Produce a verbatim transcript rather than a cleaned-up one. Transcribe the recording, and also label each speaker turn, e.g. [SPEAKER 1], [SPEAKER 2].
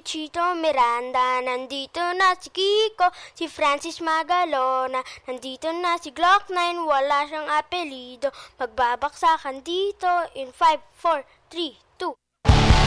[SPEAKER 1] Chito Miranda, nandito na si Kiko, si Francis Magalona, nandito na si Glock nine, wala siyang apelido, magbabaksakan dito in five, four, three,